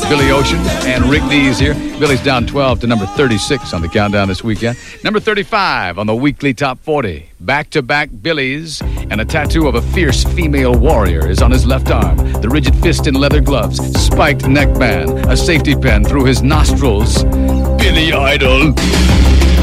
Billy Ocean and Rick Dees here. Billy's down 12 to number 36 on the countdown this weekend. Number 35 on the weekly top 40. Back-to-back Billies, and a tattoo of a fierce female warrior is on his left arm. The rigid fist in leather gloves, spiked neckband, a safety pin through his nostrils. Billy Idol.